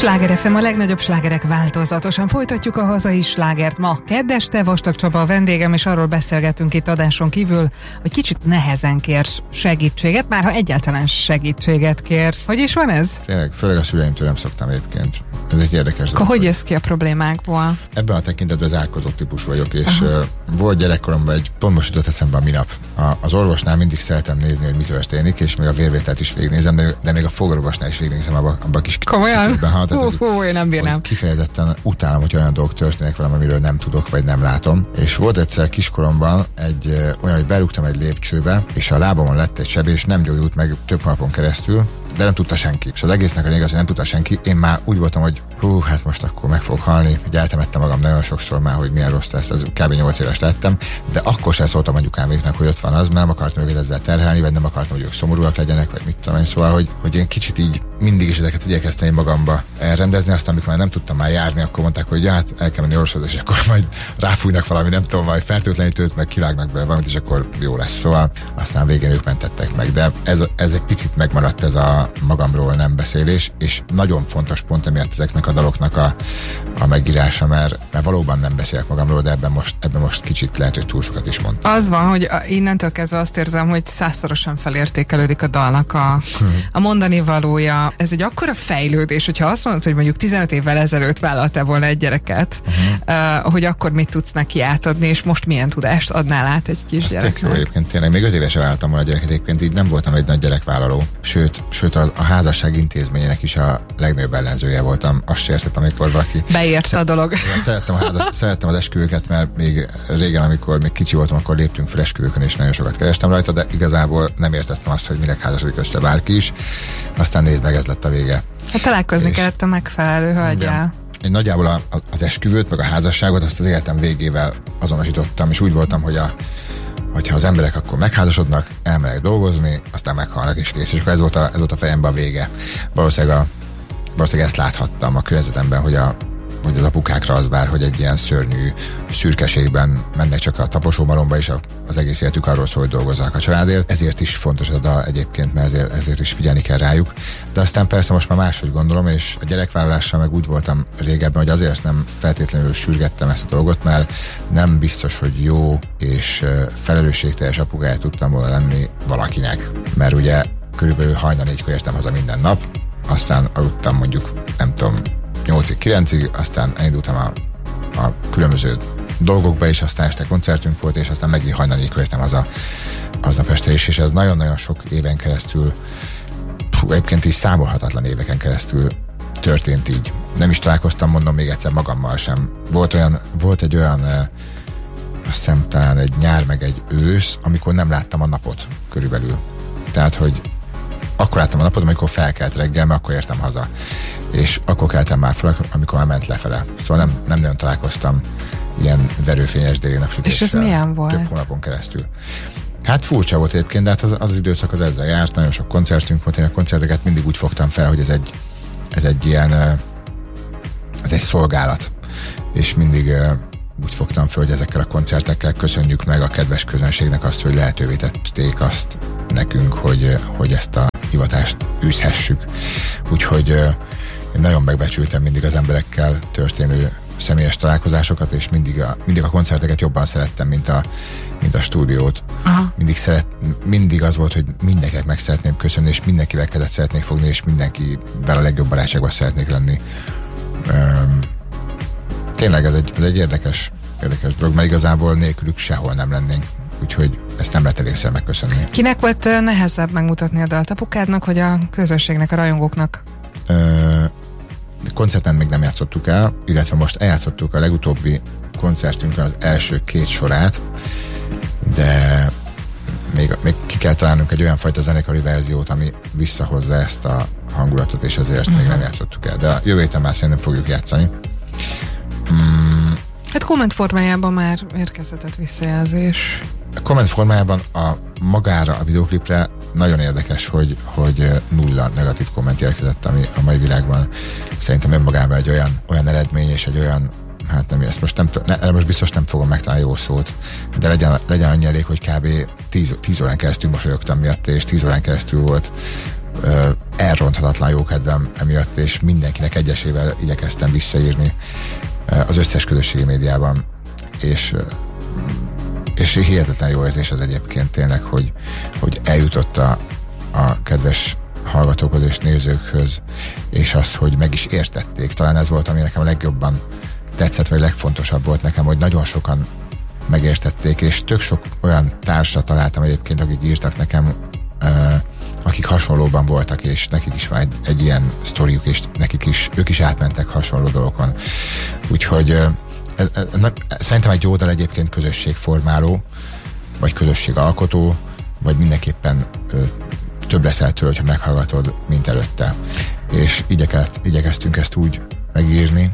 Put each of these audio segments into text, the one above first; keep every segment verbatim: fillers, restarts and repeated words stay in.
Sláger ef em, a legnagyobb slágerek változatosan. Folytatjuk a hazai slágert. Ma kedd este Vastag Csaba a vendégem, és arról beszélgetünk itt adáson kívül, hogy kicsit nehezen kérsz segítséget, már ha egyáltalán segítséget kérsz. Hogy is van ez? Tényleg, főleg a szüleimtől nem szoktam egyébként. Ez egy érdekes dolog. Akkor hogy jössz ki a problémákból? Ebben a tekintetben zárkozott típus vagyok, és uh, volt gyerekkoromban egy, pont most jutott eszembe a minap. A, az orvosnál mindig szeretem nézni, hogy mi történik, és még a vérvételt is végignézem, de, de még a fogorvosnál is végignézem abban abba a kis komolyan? Hú, hú, én nem bírnám. Kifejezetten utálom, hogy olyan dolgok történnek velem, amiről nem tudok, vagy nem látom. És volt egyszer kiskoromban egy olyan, hogy berúgtam egy lépcsőbe, és a lábamon lett egy sebés, és nem gyógyult meg több napon keresztül, de nem tudta senki. És az egésznek a lényeg az, hogy nem tudta senki. Én már úgy voltam, hogy hú, hát most akkor meg fogok halni, hogy eltemettem magam nagyon sokszor már, hogy milyen rossz lesz, ez kb. nyolc éves lettem, de akkor sem szóltam anyukáméknak, hogy ott van az, mert nem akartam őket ezzel terhelni, vagy nem akartam, hogy ők szomorúak legyenek, vagy mit tudom én. Szóval, hogy, hogy én kicsit így mindig is ezeket igyekeztem én magamba elrendezni, aztán amikor már nem tudtam már járni, akkor mondták, hogy ja, hát el kell menni orvoshoz, és akkor majd ráfújnak valami, nem tudom, majd fertőtlenítőt, meg kivágnak be valamit, és akkor jó lesz. Szóval aztán végén ők mentettek meg, de ez, ez egy picit megmaradt ez a magamról nem beszélés, és nagyon fontos pont emiatt ezeknek a daloknak a, a megírása, mert, mert valóban nem beszélek magamról, de ebben most, ebben most kicsit lehet, hogy túl sokat is mondtam. Az van, hogy innentől kezdve azt érzem, hogy százszorosan felértékelődik a dalnak a, a mondani valója. Ez egy akkora fejlődés, hogyha azt mondod, hogy mondjuk tizenöt évvel ezelőtt vállaltál volna egy gyereket, uh-huh. uh, hogy akkor mit tudsz neki átadni, és most milyen tudást adnál át egy kis gyereknek? Jó, egyébként tényleg még öt évesen vállaltam volna a gyereket, egyébként így nem voltam egy nagy gyerekvállaló, sőt, sőt a, a házasság intézményének is a legnagyobb ellenzője voltam. Azt se értettem, amikor valaki... Beérte a dolog. Szerettem, a házat, szerettem az esküvőket, mert még régen, amikor még kicsi voltam, akkor léptünk fel esküvőkön, és nagyon sokat kerestem rajta, de igazából nem értettem azt, hogy minek házasodik össze bárki is. Aztán nézd meg, ez lett a vége. Hát találkozni és kellett a megfelelő hölgyel. Én nagyjából a, a, az esküvőt, meg a házasságot azt az életem végével azonosítottam, és úgy voltam, hogy a hogyha az emberek akkor megházasodnak, elmegyek dolgozni, aztán meghalnak és kész. És akkor ez volt a, ez volt a fejemben a vége. Valószínűleg, a, valószínűleg ezt láthattam a környezetemben, hogy, a, hogy az apukákra az vár, hogy egy ilyen szörnyű szürkeségben mennek csak a taposómalomba, és a, az egész életük arról szól, hogy dolgozzanak a családért. Ezért is fontos ez a dal egyébként, mert ezért, ezért is figyelni kell rájuk. De aztán persze most már máshogy gondolom, és a gyerekvállalással meg úgy voltam régebben, hogy azért nem feltétlenül sürgettem ezt a dolgot, mert nem biztos, hogy jó és felelősségteljes apukája tudtam volna lenni valakinek. Mert ugye körülbelül hajnal négykor értem haza minden nap, aztán aludtam mondjuk, nem tudom, nyolcig, kilencig, aztán elindultam a, a különböző dolgokba, és aztán este koncertünk volt, és aztán megint hajnal négykor értem haza aznap este is, és ez nagyon-nagyon sok éven keresztül, pú, egyébként is számolhatatlan éveken keresztül történt így. Nem is találkoztam, mondom még egyszer, magammal sem. Volt olyan, volt egy olyan, azt hiszem talán egy nyár, meg egy ősz, amikor nem láttam a napot körülbelül. Tehát, hogy akkor láttam a napot, amikor felkelt reggel, mert akkor értem haza. És akkor keltem már fel, amikor már ment lefele. Szóval nem, nem nagyon találkoztam ilyen verőfényes déli napsütéssel. És ez milyen volt? Több hónapon keresztül. Hát furcsa volt egyébként, de hát az, az, az időszak az ezzel járt, nagyon sok koncertünk volt, én a koncerteket mindig úgy fogtam fel, hogy ez egy, ez egy ilyen, ez egy szolgálat. És mindig úgy fogtam fel, hogy ezekkel a koncertekkel köszönjük meg a kedves közönségnek azt, hogy lehetővé tették azt nekünk, hogy, hogy ezt a hivatást űzhessük. Úgyhogy én nagyon megbecsültem mindig az emberekkel történő személyes találkozásokat, és mindig a, mindig a koncerteket jobban szerettem, mint a, mint a stúdiót. Aha. Mindig, szeret, mindig az volt, hogy mindenkinek meg szeretném köszönni, és mindenkivel kezet szeretnék fogni, és mindenkivel a legjobb barátságban szeretnék lenni. Um, tényleg ez egy, ez egy érdekes, érdekes dolog, mert igazából nélkülük sehol nem lennénk. Úgyhogy ezt nem lehet elégszer megköszönni. Kinek volt nehezebb megmutatni a dalt? Apukádnak, vagy a közönségnek, a rajongóknak? Uh, koncerten még nem játszottuk el, illetve most eljátszottuk a legutóbbi koncertünkön az első két sorát, de még, még ki kell találnunk egy olyan fajta zenekari verziót, ami visszahozza ezt a hangulatot, és ezért uh-huh. még nem játszottuk el. De a jövő héten már szerintem fogjuk játszani. Mm. Hát komment formájában már érkezett visszajelzés. A komment formájában a magára, a videóklipre nagyon érdekes, hogy, hogy nulla negatív komment érkezett, ami a mai világban szerintem önmagában egy olyan, olyan eredmény, és egy olyan, hát nem, ezt most, nem, ne, most biztos nem fogom megtalálni jó szót, de legyen, legyen annyi elég, hogy kb. tíz órán keresztül mosolyogtam miatt, és tíz órán keresztül volt ö, elronthatatlan jókedvem emiatt, és mindenkinek egyesével igyekeztem visszaírni az összes közösségi médiában, és, és hihetetlen jó érzés az egyébként tényleg, hogy, hogy eljutott a, a kedves hallgatókhoz és nézőkhöz, és az, hogy meg is értették. Talán ez volt, ami nekem a legjobban tetszett, vagy legfontosabb volt nekem, hogy nagyon sokan megértették, és tök sok olyan társat találtam egyébként, akik írtak nekem, uh, akik hasonlóban voltak, és nekik is van egy, egy ilyen sztoriuk, és nekik is, ők is átmentek hasonló dolgokon. Úgyhogy uh, ez, ez, na, szerintem egy oldal egyébként közösségformáló, vagy közösségalkotó, vagy mindenképpen uh, több leszel tőle, hogyha meghallgatod, mint előtte. És igyekelt, igyekeztünk ezt úgy megírni,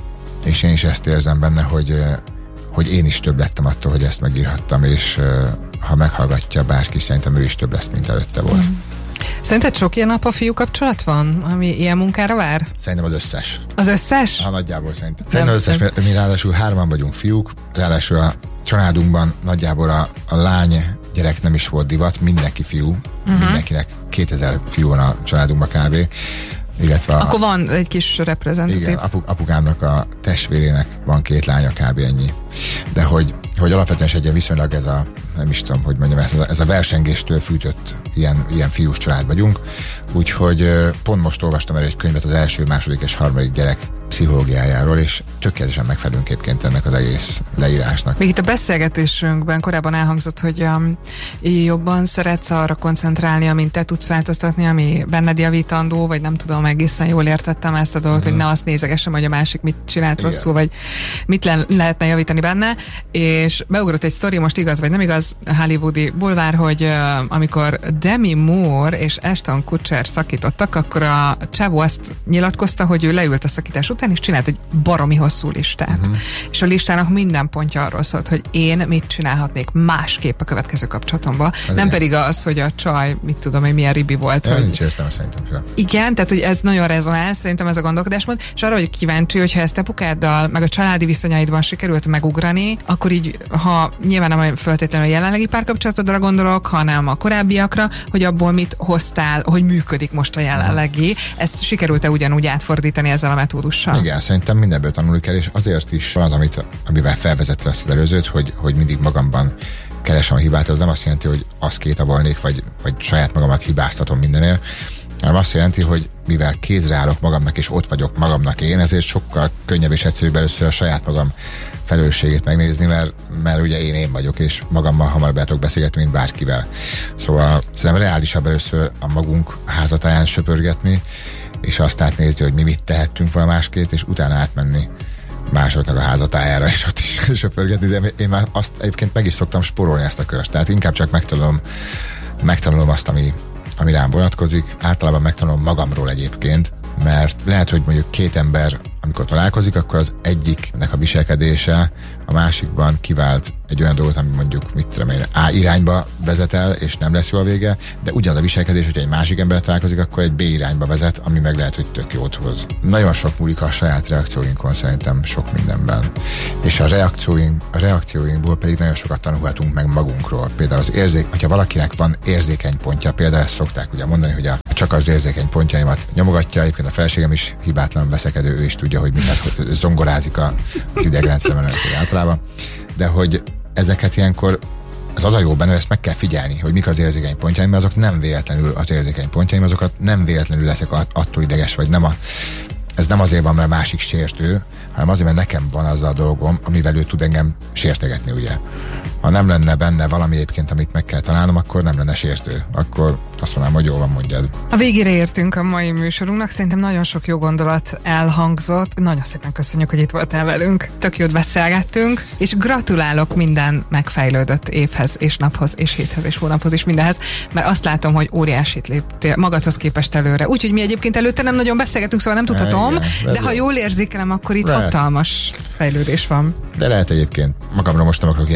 és én is ezt érzem benne, hogy, hogy én is több lettem attól, hogy ezt megírhattam, és ha meghallgatja bárki, szerintem ő is több lesz, mint előtte volt. Mm. Szerinted sok ilyen apa-fiú kapcsolat van, ami ilyen munkára vár? Szerintem az összes. Az összes? Ha nagyjából szerintem. Szerintem az összes, mert mi ráadásul hárman vagyunk fiúk, ráadásul a családunkban nagyjából a, a lány gyerek nem is volt divat, mindenki fiú, uh-huh. mindenkinek kétezer fiú van a családunkban kb. Illetve Akkor a, van egy kis reprezentatív. Igen, apu, apukámnak a testvérének van két lánya, kb. Ennyi. De hogy, hogy alapvetően is egy viszonylag ez a, nem is tudom, hogy mondjam, ez a, ez a versengéstől fűtött ilyen, ilyen fiús család vagyunk. Úgyhogy pont most olvastam el egy könyvet az első, második és harmadik gyerek pszichológiájáról, és tökéletesen megfelelünk képként ennek az egész leírásnak. Még itt a beszélgetésünkben korábban elhangzott, hogy um, jobban szeretsz arra koncentrálni, amint te tudsz változtatni, ami benned javítandó, vagy nem tudom, egészen jól értettem ezt a dolgot, uh-huh. hogy ne azt nézegessem, hogy a másik mit csinált Igen. rosszul, vagy mit le- lehetne javítani benne, és beugrott egy sztori, most igaz vagy nem igaz, hollywoodi bulvár, hogy uh, amikor Demi Moore és Ashton Kutcher szakítottak, akkor a csávó azt nyilatkozta, hogy ő leült a szakítás után, és csinált egy baromi hosszú listát. Uh-huh. És a listának minden pontja arról szólt, hogy én mit csinálhatnék másképp a következő kapcsolatomban. Az nem igen. pedig az, hogy a csaj, mit tudom én, milyen ribi volt. Ja, hogy... Nincs értelme szerintem sem. Igen, tehát hogy ez nagyon rezonál, szerintem ez a gondolkodásmód, és arra vagyok kíváncsi, hogyha ezt apukáddal, meg a családi viszonyaidban sikerült megugrani, akkor így, ha nyilván nem feltétlenül a jelenlegi párkapcsolatodra gondolok, hanem a korábbiakra, hogy abból mit hoztál, hogy működik most a jelenlegi. Ezt sikerült-e ugyanúgy átfordítani ezzel a metódussal? Igen, szerintem mindenből tanulni kell, és azért is van az, amit, amivel felvezetve ezt az előzőt, hogy, hogy mindig magamban keresem a hibát, az nem azt jelenti, hogy azt kétavolnék, vagy, vagy saját magamat hibáztatom mindenél, hanem azt jelenti, hogy mivel kézre állok magamnak, és ott vagyok magamnak én, ezért sokkal könnyebb és egyszerűbb először a saját magam felelősségét megnézni, mert, mert ugye én én vagyok, és magammal hamarabb el tudok beszélgetni, mint bárkivel. Szóval szerintem reálisabb először a magunk házatáján söpörgetni, és azt átnézni, hogy mi mit tehettünk volna másként, és utána átmenni másoknak a házatájára, és ott is söpörgetni, de én már azt egyébként meg is szoktam spórolni ezt a kört, tehát inkább csak megtanulom, megtanulom azt, ami, ami rám vonatkozik, általában megtanulom magamról egyébként, mert lehet, hogy mondjuk két ember, amikor találkozik, akkor az egyiknek a viselkedése a másikban kivált egy olyan dolgot, ami mondjuk, mit tudom én, A irányba vezet el, és nem lesz jó a vége, de ugyanaz a viselkedés, hogyha egy másik ember találkozik, akkor egy B irányba vezet, ami meg lehet, hogy tök jót hoz. Nagyon sok múlik a saját reakcióinkon, szerintem sok mindenben. És a reakcióink, a reakcióinkból pedig nagyon sokat tanulhatunk meg magunkról. Például az érzék, hogyha valakinek van érzékeny pontja, például ezt szokták ugye mondani, hogy a, csak az érzékeny pontjaimat nyomogatja, egyébként a feleségem is hibátlan veszekedő, ő is tudja, hogy mindent zongorázik a, az idegrendszerben általában, de hogy ezeket ilyenkor az az a jó benne, ezt meg kell figyelni, hogy mik az érzékeny pontjaim, mert azok nem véletlenül az érzékeny pontjaim, azokat nem véletlenül leszek attól ideges, vagy nem a, ez nem azért van, mert a másik sértő, hanem azért, mert nekem van az a dolgom, amivel ő tud engem sértegetni, ugye. Ha nem lenne benne valami egyébként, amit meg kell találnom, akkor nem lenne sértő. Akkor azt mondanám, hogy jól van, mondjad. A végére értünk a mai műsorunknak, szerintem nagyon sok jó gondolat elhangzott. Nagyon szépen köszönjük, hogy itt voltál velünk. Tök jót beszélgettünk, és gratulálok minden megfejlődött évhez, és naphoz, és héthez, és hónaphoz, és mindenhez, mert azt látom, hogy óriásit léptél magadhoz képest előre. Úgyhogy mi egyébként előtte nem nagyon beszélgetünk, szóval nem tudhatom, igen, de ha jól érzékelem, akkor itt lehet. Hatalmas fejlődés van. De lehet egyébként, magamra most nem akarok ilyen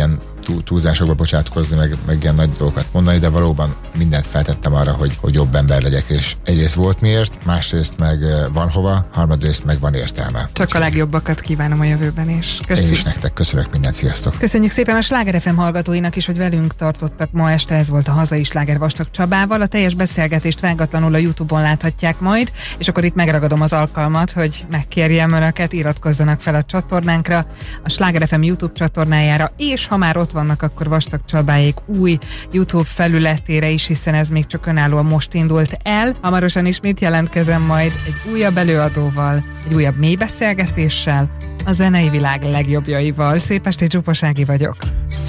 túl, túlzásokba bocsátkozni, meg, meg ilyen nagy dolgokat mondani, de valóban mindent feltettem arra, hogy, hogy jobb ember legyek, és egyrészt volt miért, másrészt meg van hova, harmadrészt meg van értelme. Csak a legjobbakat kívánom a jövőben is. Köszi. Én is nektek köszönök mindent, sziasztok! Köszönjük szépen a Sláger ef em hallgatóinak is, hogy velünk tartottak ma este, ez volt a Hazai Sláger Vastag Csabával. A teljes beszélgetést vágatlanul a YouTube-on láthatják majd, és akkor itt megragadom az alkalmat, hogy megkérjem önöket, iratkozzanak fel a csatornánkra, a Sláger ef em YouTube csatornájára, és ha már ott vannak, akkor Vastag Csabáék új YouTube felületére is, hiszen ez még csak önállóan most indult el. Hamarosan ismét jelentkezem majd egy újabb előadóval, egy újabb mély beszélgetéssel, a zenei világ legjobbjaival. Szép estét, Zsupas Ági vagyok.